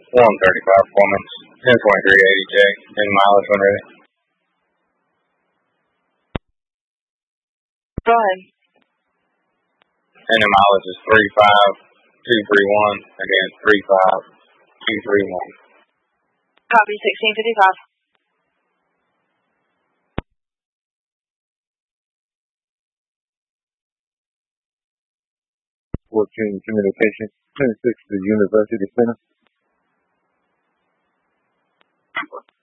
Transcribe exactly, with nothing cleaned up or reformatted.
one thirty-five performance, ten twenty-three eighty J, and mileage when ready. Go ahead. And the mileage is three five two three one, again, three five two three one. Copy, sixteen fifty-five. fourteen Communication, ten six to University Center.